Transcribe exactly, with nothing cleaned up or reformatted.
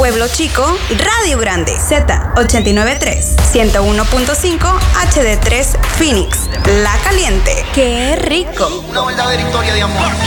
Pueblo Chico, Radio Grande, Z ochenta y nueve punto tres, ciento uno punto cinco, H D tres, Phoenix, La Caliente. ¡Qué rico! Una verdadera historia de amor.